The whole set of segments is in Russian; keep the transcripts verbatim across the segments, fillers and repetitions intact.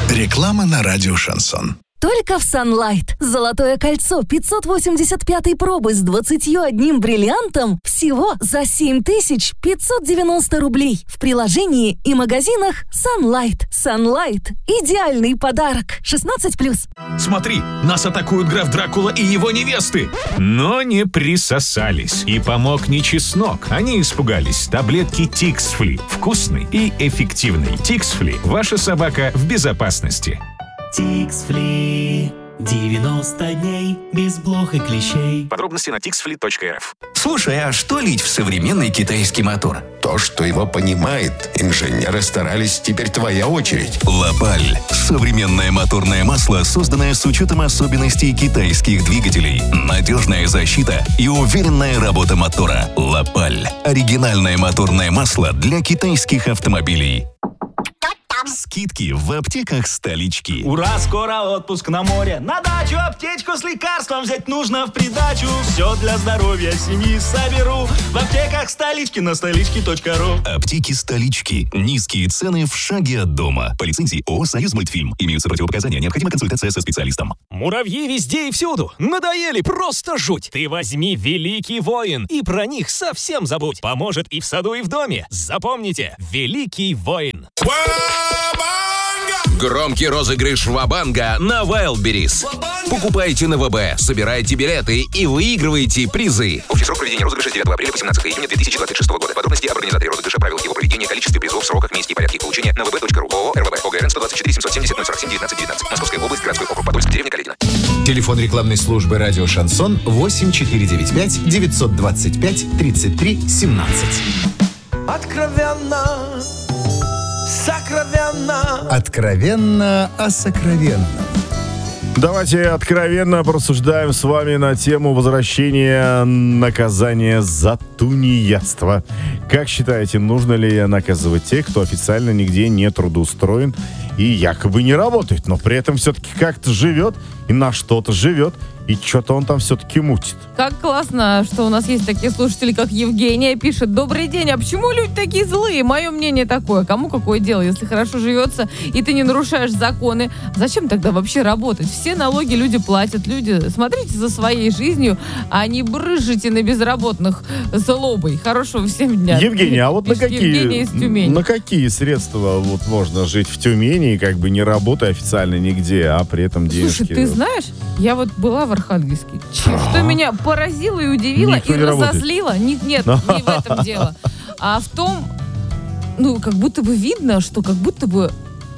Реклама на радио «Шансон». Только в Sunlight. Золотое кольцо пятьсот восемьдесят пятой пробы с двадцатью одним бриллиантом всего за семь тысяч пятьсот девяносто рублей. В приложении и магазинах Sunlight. Sunlight – идеальный подарок. шестнадцать плюс. Смотри, нас атакуют граф Дракула и его невесты. Но не присосались. И помог не чеснок. Они испугались. Таблетки Тиксфли. Вкусный и эффективный. Тиксфли. Ваша собака в безопасности. Тиксфли. девяносто дней без блох и клещей. Подробности на тиксфли точка эр эф. Слушай, а что лить в современный китайский мотор? То, что его понимает. Инженеры старались, теперь твоя очередь. Лапаль. Современное моторное масло, созданное с учетом особенностей китайских двигателей. Надежная защита и уверенная работа мотора. Лапаль. Оригинальное моторное масло для китайских автомобилей. Скидки в аптеках столички. Ура, скоро отпуск на море. На дачу аптечку с лекарством взять нужно в придачу. Все для здоровья семьи соберу в аптеках столички на столички точка ру. Аптеки столички. Низкие цены в шаге от дома. По лицензии ООО «Союз Мультфильм». Имеются противопоказания. Необходима консультация со специалистом. Муравьи везде и всюду. Надоели, просто жуть. Ты возьми «Великий воин» и про них совсем забудь. Поможет и в саду, и в доме. Запомните, «Великий воин». Громкий розыгрыш Ва-банга на Wildberries. Покупайте на ВБ, собирайте билеты и выигрывайте призы. Общий срок проведения розыгрыша с девятого апреля по семнадцатого июня две тысячи двадцать шестого года. Подробности об организаторе розыгрыша, правилах его проведения, количестве призов, сроках, месте и порядке их получения на вэ бэ точка ру. ООО «РВБ». ОГРН сто двадцать четыре семьсот семьдесят ноль сорок семь девятнадцать девятнадцать. Московская область, городской округ Подольск, деревня Каледино. Телефон рекламной службы «Радио Шансон» восемь четыре девять пять девятьсот двадцать пять тридцать три семнадцать. Откровенно, сокровенно. Откровенно о сокровенном. Давайте откровенно порассуждаем с вами на тему возвращения наказания за тунеядство. Как считаете, нужно ли наказывать тех, кто официально нигде не трудоустроен и якобы не работает, но при этом все-таки как-то живет и на что-то живет, и что-то он там все-таки мутит? Как классно, что у нас есть такие слушатели, как Евгения, пишет: добрый день, а почему люди такие злые? Мое мнение такое, кому какое дело, если хорошо живется и ты не нарушаешь законы, зачем тогда вообще работать? Все налоги люди платят, люди, смотрите за своей жизнью, а не брыжите на безработных злобой. Хорошего всем дня. Евгения, а вот на какие, на какие средства вот можно жить в Тюмени, как бы не работая официально нигде, а при этом денежки? Слушай, ты знаешь, я вот была в Архангельске. Что меня поразило и удивило, Никто и разозлило. Нет, нет, не в этом дело. А в том, ну, как будто бы видно, что как будто бы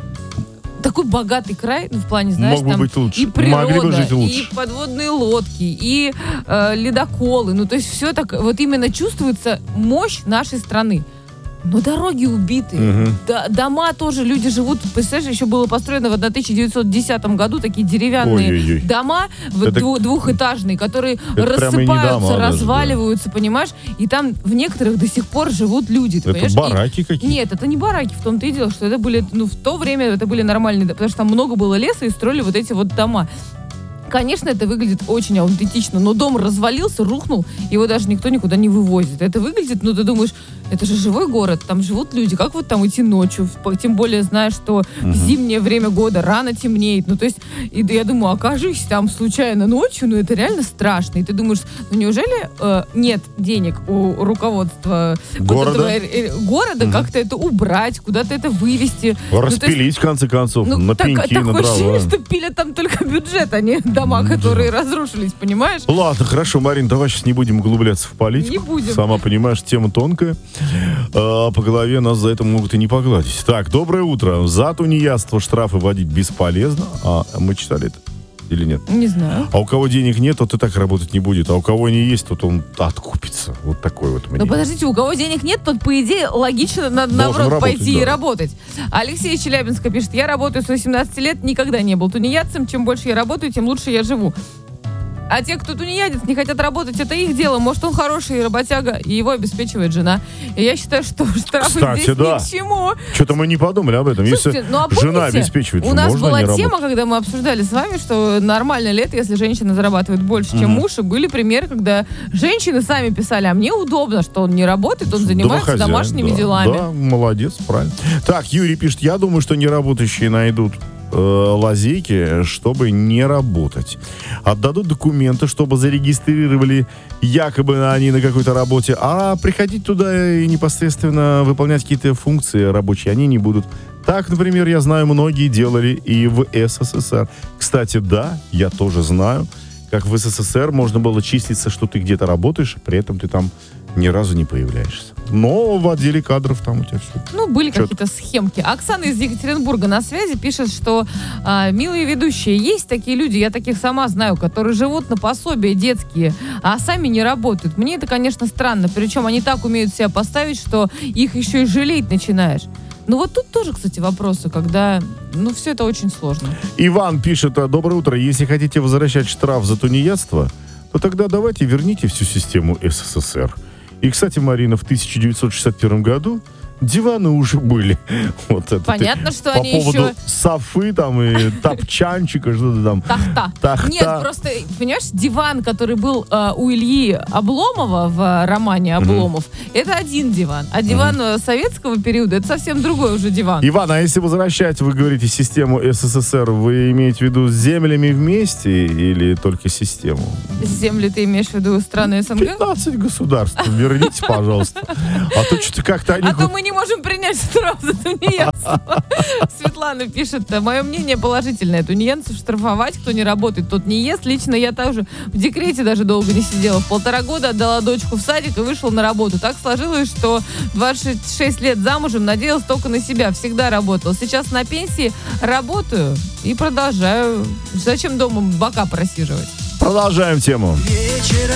такой богатый край, ну, в плане, знаешь, Мог там быть лучше. и природа, и подводные лодки, и э, ледоколы. Ну, то есть все так, вот именно чувствуется мощь нашей страны. Но дороги убиты, угу. Д- дома тоже, люди живут, представляешь, еще было построено в тысяча девятьсот десятом году такие деревянные Ой-ой-ой. дома вот, это, дву- двухэтажные, которые это рассыпаются, дома, разваливаются, даже, да. Понимаешь? И там в некоторых до сих пор живут люди. Ты это понимаешь? бараки и, какие-то? Нет, это не бараки, в том-то и дело, что это были, ну, в то время это были нормальные, потому что там много было леса и строили вот эти вот дома. Конечно, это выглядит очень аутентично, но дом развалился, рухнул, его даже никто никуда не вывозит. Это выглядит, ну, ты думаешь, это же живой город, там живут люди, как вот там идти ночью? Тем более, знаешь, что в зимнее время года рано темнеет. Ну, то есть, и, я думаю, окажись там случайно ночью, ну, это реально страшно. И ты думаешь, ну, неужели э, нет денег у руководства города, вот этого, э, города угу. как-то это убрать, куда-то это вывести? Распилить, ну, есть, в конце концов, ну, на так, пеньки, на дрова. Такое ощущение, что пилят там только бюджет, а не дома, которые да. разрушились, понимаешь? Ладно, хорошо, Марин, давай сейчас не будем углубляться в политику. Не будем. Сама понимаешь, тема тонкая. А, по голове нас за это могут и не погладить. Так, доброе утро. За тунеядство штрафы вводить бесполезно. А мы читали это? Или нет? Не знаю. А у кого денег нет, тот и так работать не будет. А у кого они есть, тот он откупится. Вот такой вот мнение. Ну подождите, у кого денег нет, тот, по идее, логично надо, наоборот, работать, пойти да. и работать. Алексей из Челябинска пишет: я работаю с восемнадцати лет, никогда не был тунеядцем. Чем больше я работаю, тем лучше я живу. А те, кто тунеядец, не хотят работать, это их дело. Может, он хороший работяга, и его обеспечивает жена. И я считаю, что штрафы Кстати, здесь да. ни к чему. Что-то мы не подумали об этом. Слушайте, если ну, а жена помните, обеспечивает, у нас можно была не тема, работать. когда мы обсуждали с вами, что нормально ли это, если женщина зарабатывает больше, чем угу. муж. И были примеры, когда женщины сами писали: а мне удобно, что он не работает, он занимается домашними да, делами. Да, молодец, правильно. Так, Юрий пишет: я думаю, что неработающие найдут э, лазейки, чтобы не работать. Отдадут документы, чтобы зарегистрировали якобы они на какой-то работе, а приходить туда и непосредственно выполнять какие-то функции рабочие они не будут. Так, например, я знаю, многие делали и в СССР. Кстати, да, я тоже знаю, как в СССР можно было числиться, что ты где-то работаешь, при этом ты там ни разу не появляешься. Но в отделе кадров там у тебя все. Ну, были Чё-то. какие-то схемки. Оксана из Екатеринбурга на связи пишет, что а, милые ведущие, есть такие люди, я таких сама знаю, которые живут на пособия детские, а сами не работают. Мне это, конечно, странно. Причем они так умеют себя поставить, что их еще и жалеть начинаешь. Ну вот тут тоже, кстати, вопросы, когда, ну, все это очень сложно. Иван пишет: доброе утро. Если хотите возвращать штраф за тунеядство, то тогда давайте верните всю систему СССР. И, кстати, Марина, в тысяча девятьсот шестьдесят первом году диваны уже были. Вот это понятно, ты, что по они поводу еще... софы там и топчанчика, что-то там. Тахта. Тахта. Нет, просто, понимаешь, диван, который был э, у Ильи Обломова в э, романе «Обломов», mm-hmm. это один диван. А диван mm-hmm. советского периода, это совсем другой уже диван. Иван, а если возвращать, вы говорите, систему СССР, вы имеете в виду с землями вместе или только систему? Земли ты имеешь в виду страны СНГ? пятнадцать государств. Верните, пожалуйста. А то что-то как-то они... А то мы не можем принять штраф за тунеядство. Светлана пишет: мое мнение положительное. Тунеядцев штрафовать, кто не работает, тот не ест. Лично я тоже в декрете даже долго не сидела. В полтора года отдала дочку в садик и вышла на работу. Так сложилось, что двадцать шесть лет замужем, надеялась только на себя. Всегда работала. Сейчас на пенсии работаю и продолжаю. Зачем дома бока просиживать? Продолжаем тему. Вечера